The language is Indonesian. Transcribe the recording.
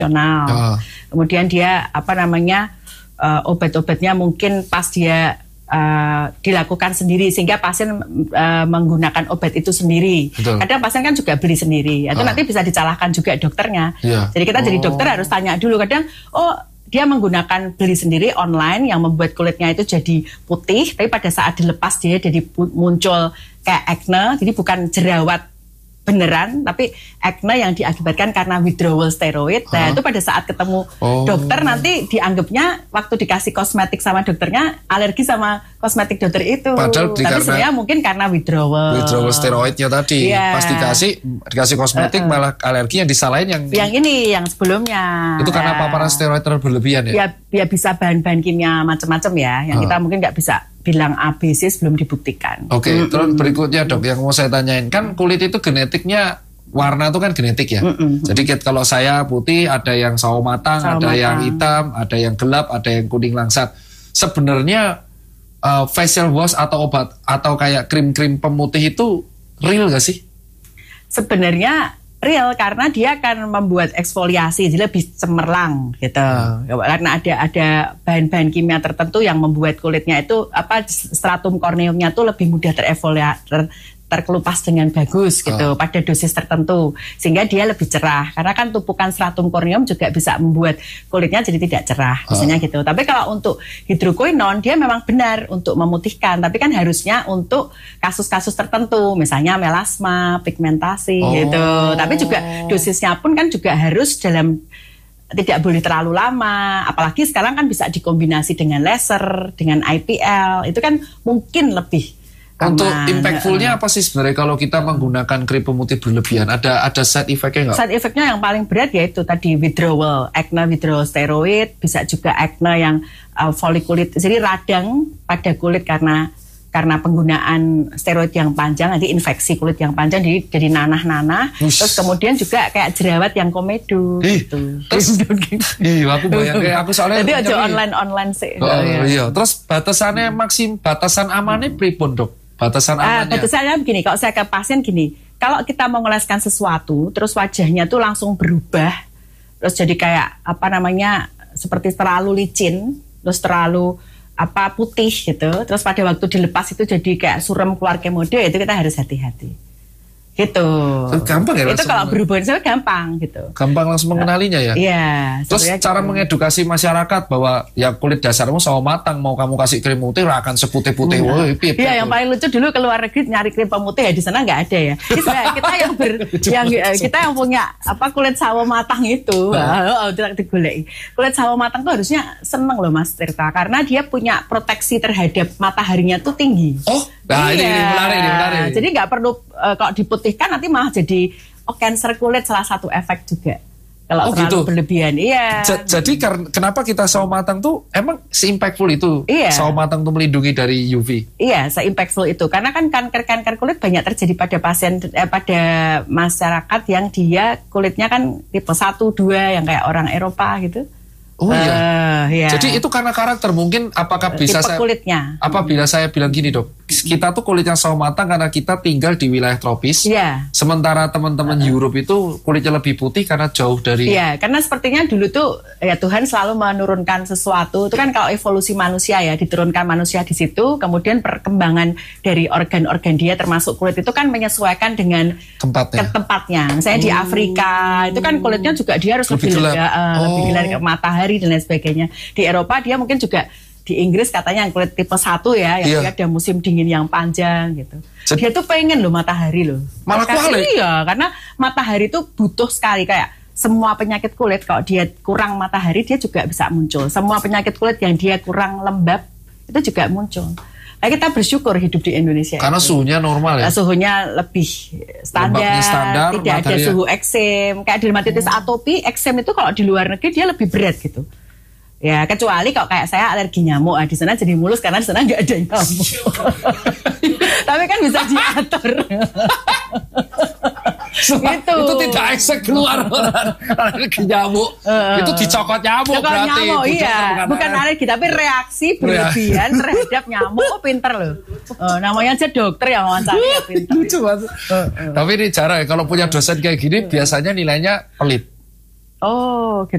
Kemudian dia obat-obatnya mungkin pas dia dilakukan sendiri sehingga pasien menggunakan obat itu sendiri. Betul. Kadang pasien kan juga beli sendiri. Itu nanti bisa disalahkan juga dokternya. Jadi kita jadi dokter harus tanya dulu. Kadang dia menggunakan beli sendiri online yang membuat kulitnya itu jadi putih, tapi pada saat dilepas dia jadi muncul kayak acne. Jadi bukan jerawat beneran, tapi acne yang diakibatkan karena withdrawal steroid. Nah itu pada saat ketemu dokter nanti dianggapnya waktu dikasih kosmetik sama dokternya alergi sama kosmetik dokter itu. Padahal tapi sebenarnya mungkin karena withdrawal steroidnya tadi. Pas dikasih kosmetik malah alergi, yang disalahin yang ini yang sebelumnya. Itu karena paparan steroid berlebihan ya? Ya bisa bahan-bahan kimia macam-macam ya, yang kita mungkin nggak bisa bilang ABC sebelum dibuktikan. Oke, terus berikutnya dok, yang mau saya tanyain, kan kulit itu genetiknya, warna itu kan genetik ya. Jadi kalau saya putih, ada yang sawo matang, yang hitam, ada yang gelap, ada yang kuning langsat. Sebenarnya facial wash atau obat atau kayak krim-krim pemutih itu real gak sih? Sebenarnya real karena dia akan membuat eksfoliasi jadi lebih cemerlang gitu. Karena ada bahan-bahan kimia tertentu yang membuat kulitnya itu stratum corneumnya tuh lebih mudah terkelupas dengan bagus gitu pada dosis tertentu sehingga dia lebih cerah karena kan tumpukan stratum corneum juga bisa membuat kulitnya jadi tidak cerah misalnya gitu. Tapi kalau untuk hidroquinone dia memang benar untuk memutihkan, tapi kan harusnya untuk kasus-kasus tertentu misalnya melasma, pigmentasi gitu. Tapi juga dosisnya pun kan juga harus tidak boleh terlalu lama, apalagi sekarang kan bisa dikombinasi dengan laser, dengan IPL, itu kan mungkin lebih untuk impactfulnya apa sih sebenarnya kalau kita menggunakan krim pemutih berlebihan? Ada side effect-nya nggak? Side effect-nya yang paling berat yaitu tadi acne withdrawal steroid, bisa juga acne yang folikulit, jadi radang pada kulit karena penggunaan steroid yang panjang, nanti infeksi kulit yang panjang jadi nanah-nanah. Terus kemudian juga kayak jerawat yang komedo gitu. Terus aku bayangin, aku soalnya jadi aja online sih. Iya. Terus batasannya batasan amannya pripun dok? Batasan amannya? Batasannya begini, kalau saya ke pasien gini, kalau kita mengoleskan sesuatu, terus wajahnya tuh langsung berubah, terus jadi kayak seperti terlalu licin, terus terlalu putih gitu, terus pada waktu dilepas itu jadi kayak suram keluar kemodo, itu kita harus hati-hati. Gitu. Gampang ya? Itu kalau berhubungan sama gampang gitu. Gampang langsung mengenalinya ya? Iya. Terus cara mengedukasi masyarakat bahwa ya kulit dasarmu sawo matang, mau kamu kasih krim putih akan seputih-putih. Iya, yang paling lucu dulu ke luar negeri nyari krim pemutih ya di sana nggak ada ya. Kita yang punya kulit sawo matang itu, digoleki. Kulit sawo matang tuh harusnya seneng loh Mas Tirta karena dia punya proteksi terhadap mataharinya tuh tinggi. Ini menarik. Jadi nggak perlu kalau diputihkan nanti malah jadi kanker kulit, salah satu efek juga. Kalau terlalu berlebihan, iya. Jadi kenapa kita sawo matang tuh emang se-impactful itu? Sawo matang tuh melindungi dari UV? Iya, se-impactful itu. Karena kan kanker kulit banyak terjadi pada pada masyarakat yang dia kulitnya kan tipe 1, 2 yang kayak orang Eropa gitu. Iya. Jadi itu karena karakter mungkin apakah bisa kulitnya. Apabila saya bilang gini dok, kita tuh kulitnya sawo matang karena kita tinggal di wilayah tropis. Sementara teman-teman Europe itu kulitnya lebih putih karena jauh dari. Iya, karena sepertinya dulu tuh ya Tuhan selalu menurunkan sesuatu. Itu kan kalau evolusi manusia ya, diturunkan manusia di situ, kemudian perkembangan dari organ-organ dia termasuk kulit itu kan menyesuaikan dengan tempatnya. Misalnya di Afrika itu kan kulitnya juga dia harus lebih gelap ke matahari dan lain sebagainya. Di Eropa dia mungkin juga di Inggris katanya yang kulit tipe 1 ya, yang dia ada musim dingin yang panjang gitu. Dia tuh pengen loh matahari loh. Malah kuali. Iya, karena matahari tuh butuh sekali kayak semua penyakit kulit kalau dia kurang matahari dia juga bisa muncul. Semua penyakit kulit yang dia kurang lembab itu juga muncul. Nah, kita bersyukur hidup di Indonesia. Karena suhunya normal ya? Suhunya lebih standar, tidak ada suhu eksem. Kayak dermatitis atopi, eksem itu kalau di luar negeri dia lebih berat gitu. Ya, kecuali kalau kayak saya alergi nyamuk, di sana jadi mulus karena di sana nggak ada nyamuk. Tapi kan bisa diatur. Itu tidak eksek keluar alergi nyamuk. Itu dicokot nyamuk berarti. Iya. Bukan alergi tapi reaksi berlebihan terhadap nyamuk. Pinter loh. Namanya aja dokter yang wawancara ya pinter. Lucu banget. Tapi ini jarang ya kalau punya dosen kayak gini biasanya nilainya pelit. Oh, gitu.